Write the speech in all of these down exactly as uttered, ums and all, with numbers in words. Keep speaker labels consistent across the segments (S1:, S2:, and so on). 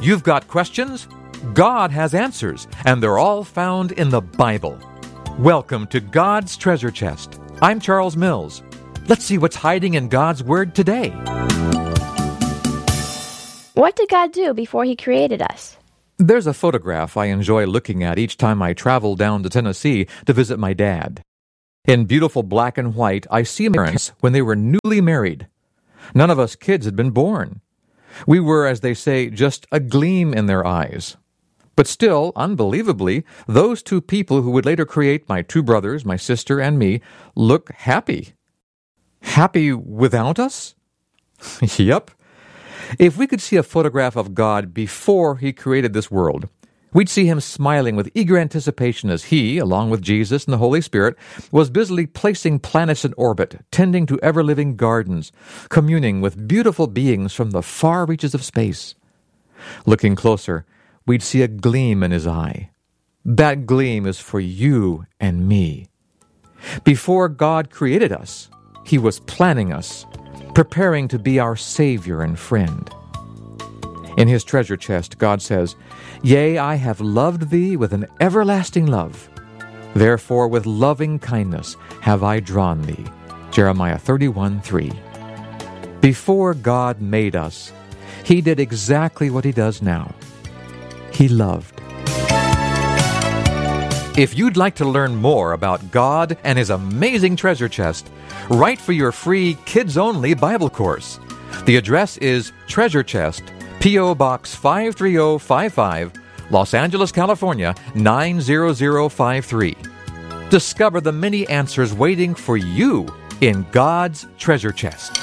S1: you've got questions, God has answers, and they're all found in the Bible. Welcome to God's Treasure Chest. I'm Charles Mills. Let's see what's hiding in God's Word today.
S2: What did God do before He created us?
S1: There's a photograph I enjoy looking at each time I travel down to Tennessee to visit my dad. In beautiful black and white, I see my parents when they were newly married. None of us kids had been born. We were, as they say, just a gleam in their eyes. But still, unbelievably, those two people who would later create my two brothers, my sister, and me, look happy. Happy without us? Yep. If we could see a photograph of God before He created this world, we'd see Him smiling with eager anticipation as He, along with Jesus and the Holy Spirit, was busily placing planets in orbit, tending to ever-living gardens, communing with beautiful beings from the far reaches of space. Looking closer, we'd see a gleam in His eye. That gleam is for you and me. Before God created us, He was planning us, preparing to be our Savior and friend. In His treasure chest, God says, "Yea, I have loved thee with an everlasting love. Therefore with loving kindness have I drawn thee." Jeremiah thirty-one three. Before God made us, He did exactly what He does now. He loved. If you'd like to learn more about God and His amazing treasure chest, write for your free kids-only Bible course. The address is Treasure Chest, P O. Box five three zero five five, Los Angeles, California, nine zero zero five three. Discover the many answers waiting for you in God's treasure chest.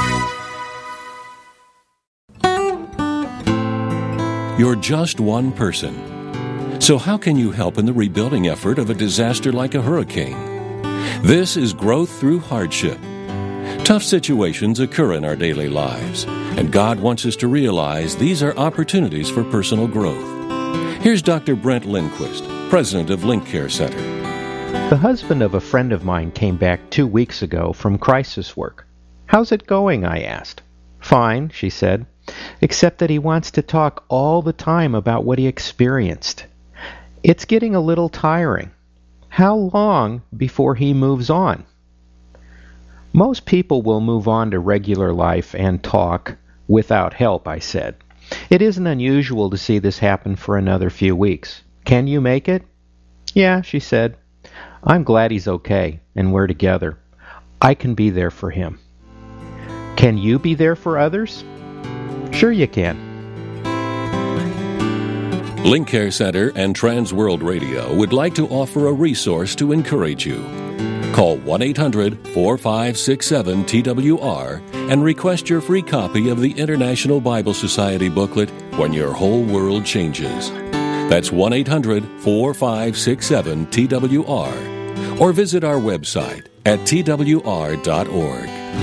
S3: You're just one person. So how can you help in the rebuilding effort of a disaster like a hurricane? This is Growth Through Hardship. Tough situations occur in our daily lives, and God wants us to realize these are opportunities for personal growth. Here's Doctor Brent Lindquist, president of Link Care Center.
S4: The husband of a friend of mine came back two weeks ago from crisis work. "How's it going?" I asked. "Fine," she said, "except that he wants to talk all the time about what he experienced. It's getting a little tiring. How long before he moves on?" "Most people will move on to regular life and talk without help," I said. "It isn't unusual to see this happen for another few weeks. Can you make it?" "Yeah," she said. "I'm glad he's okay and we're together. I can be there for him." Can you be there for others? Sure you can.
S3: Link Care Center and Trans World Radio would like to offer a resource to encourage you. Call one eight hundred four five six seven T W R and request your free copy of the International Bible Society booklet, When Your Whole World Changes. That's one eight hundred four five six seven T W R, or visit our website at T W R dot org.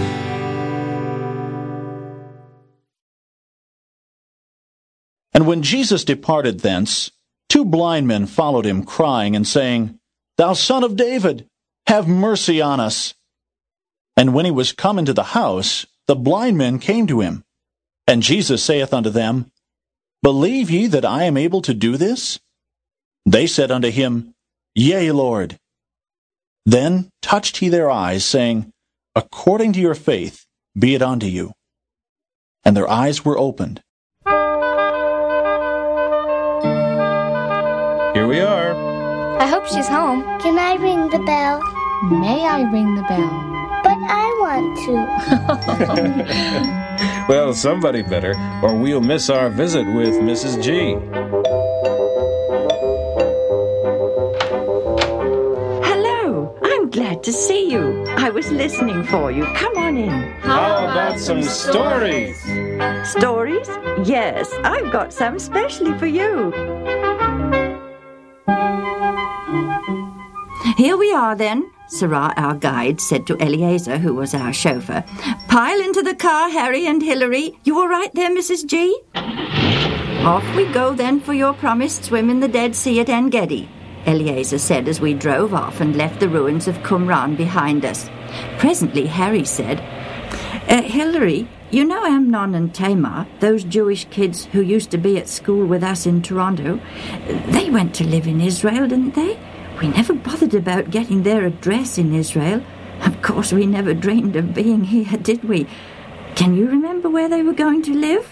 S5: And when Jesus departed thence, two blind men followed him, crying and saying, "Thou Son of David, have mercy on us." And when he was come into the house, the blind men came to him. And Jesus saith unto them, "Believe ye that I am able to do this?" They said unto him, "Yea, Lord." Then touched he their eyes, saying, "According to your faith be it unto you." And their eyes were opened.
S6: Here we are.
S2: I hope she's home.
S7: Can I ring the bell?
S8: May I ring the bell?
S7: But I want
S6: to. Well, somebody better, or we'll miss our visit with Missus G.
S9: Hello. I'm glad to see you. I was listening for you. Come on in.
S6: How about some stories?
S9: Stories? Yes, I've got some specially for you. Here we are, then, Sarah, our guide, said to Eliezer, who was our chauffeur. "Pile into the car, Harry and Hilary. You all right there, Missus G?" "Off we go, then, for your promised swim in the Dead Sea at En-Gedi," Eliezer said as we drove off and left the ruins of Qumran behind us. Presently, Harry said, Uh, Hilary, you know Amnon and Tamar, those Jewish kids who used to be at school with us in Toronto? They went to live in Israel, didn't they? We never bothered about getting their address in Israel. Of course, we never dreamed of being here, did we? Can you remember where they were going to live?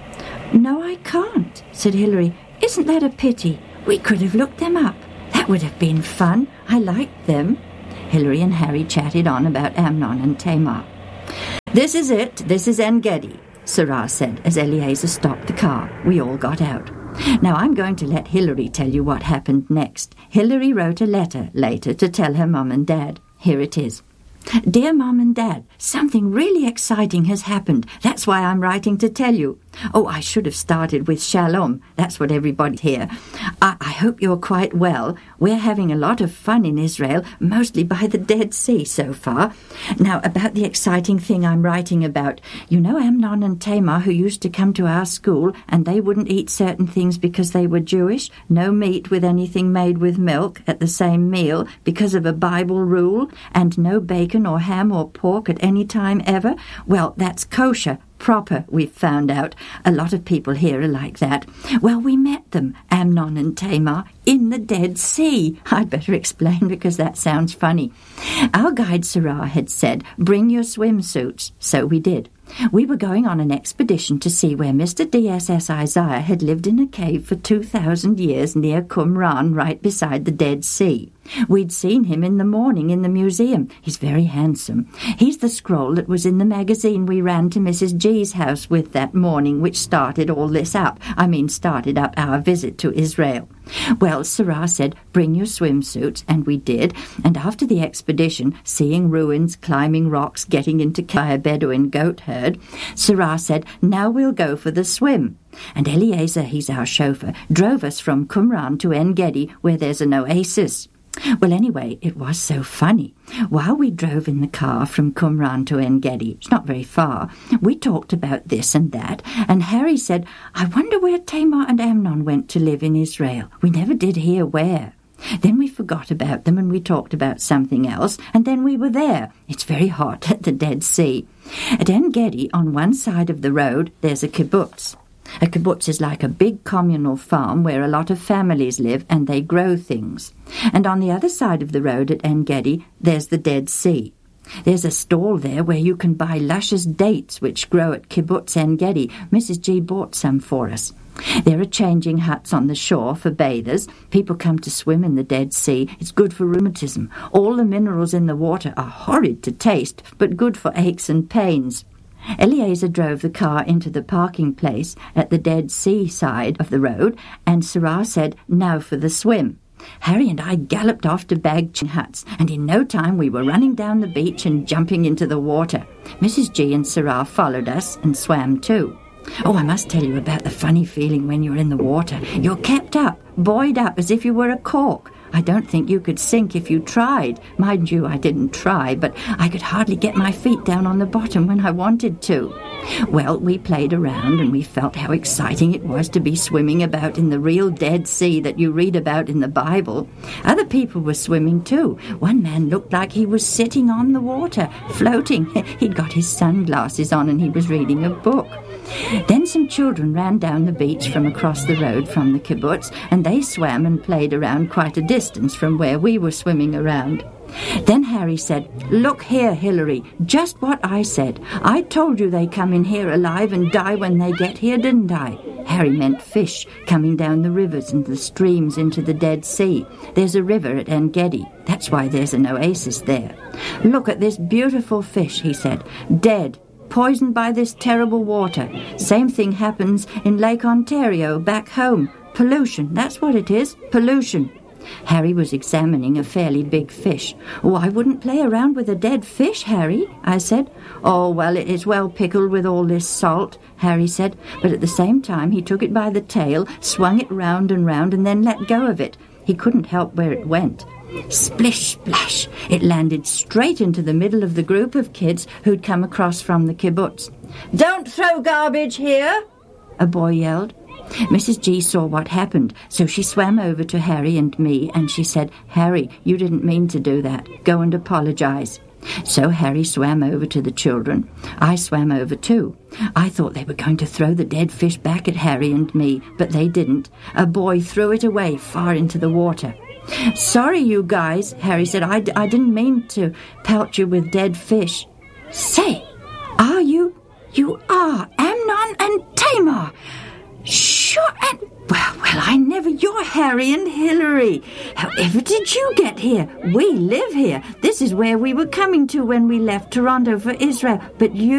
S9: No, I can't, said Hilary. Isn't that a pity? We could have looked them up. That would have been fun. I liked them. Hilary and Harry chatted on about Amnon and Tamar. This is it. This is En-Gedi, Sarah said as Eliezer stopped the car. We all got out. Now I'm going to let Hilary tell you what happened next. Hilary wrote a letter later to tell her mum and dad. Here it is. Dear Mum and Dad, something really exciting has happened. That's why I'm writing to tell you. Oh, I should have started with Shalom. That's what everybody here. I, I hope you're quite well. We're having a lot of fun in Israel, mostly by the Dead Sea so far. Now, about the exciting thing I'm writing about. You know Amnon and Tamar who used to come to our school and they wouldn't eat certain things because they were Jewish? No meat with anything made with milk at the same meal because of a Bible rule, and no bacon or ham or pork at any time ever? Well, that's kosher. Proper, we've found out. A lot of people here are like that. Well, we met them, Amnon and Tamar, in the Dead Sea. I'd better explain because that sounds funny. Our guide Sarah had said, bring your swimsuits. So we did. We were going on an expedition to see where Mister D S S Isaiah had lived in a cave for two thousand years near Qumran, right beside the Dead Sea. We'd seen him in the morning in the museum. He's very handsome. He's the scroll that was in the magazine we ran to Missus G's house with that morning, which started all this up. I mean, started up our visit to Israel. Well, Sarah said, bring your swimsuits, and we did. And after the expedition, seeing ruins, climbing rocks, getting into by a Bedouin goat herd, Sarah said, now we'll go for the swim. And Eliezer, he's our chauffeur, drove us from Qumran to En-Gedi, where there's an oasis. Well, anyway, it was so funny. While we drove in the car from Qumran to En-Gedi, it's not very far, we talked about this and that, and Harry said, I wonder where Tamar and Amnon went to live in Israel. We never did hear where. Then we forgot about them and we talked about something else, and then we were there. It's very hot at the Dead Sea. At En-Gedi, on one side of the road, there's a kibbutz. A kibbutz is like a big communal farm where a lot of families live and they grow things. And on the other side of the road at En-Gedi, there's the Dead Sea. There's a stall there where you can buy luscious dates which grow at Kibbutz En-Gedi. Missus G bought some for us. There are changing huts on the shore for bathers. People come to swim in the Dead Sea. It's good for rheumatism. All the minerals in the water are horrid to taste, but good for aches and pains. Eliezer drove the car into the parking place at the Dead Sea side of the road, and Sarah said, now for the swim. Harry and I galloped off to Bag huts, and in no time we were running down the beach and jumping into the water. Missus G and Sarah followed us and swam too. Oh, I must tell you about the funny feeling when you're in the water. You're kept up, buoyed up as if you were a cork. I don't think you could sink if you tried. Mind you, I didn't try, but I could hardly get my feet down on the bottom when I wanted to. Well, we played around and we felt how exciting it was to be swimming about in the real Dead Sea that you read about in the Bible. Other people were swimming too. One man looked like he was sitting on the water, floating. He'd got his sunglasses on and he was reading a book. Then some children ran down the beach from across the road from the kibbutz, and they swam and played around quite a distance from where we were swimming around. Then Harry said, look here, Hilary, just what I said. I told you they come in here alive and die when they get here, didn't I? Harry meant fish coming down the rivers and the streams into the Dead Sea. There's a river at En-Gedi. That's why there's an oasis there. Look at this beautiful fish, he said, dead. Poisoned by this terrible water. Same thing happens in Lake Ontario back home. Pollution, that's what it is, pollution. Harry was examining a fairly big fish. Oh, I wouldn't play around with a dead fish, Harry, I said. Oh, well, it is well pickled with all this salt, Harry said, but at the same time he took it by the tail, swung it round and round, and then let go of it. He couldn't help where it went. Splish, splash! It landed straight into the middle of the group of kids who'd come across from the kibbutz. Don't throw garbage here! A boy yelled. Missus G saw what happened, so she swam over to Harry and me, and she said, Harry, you didn't mean to do that. Go and apologize. So Harry swam over to the children. I swam over too. I thought they were going to throw the dead fish back at Harry and me, but they didn't. A boy threw it away far into the water. "Sorry, you guys," Harry said. I, I didn't mean to pelt you with dead fish." "Say, are you? You are Amnon and Tamar. Sure, and... Well, well, I never... You're Harry and Hilary. However did you get here? We live here. This is where we were coming to when we left Toronto for Israel. But you...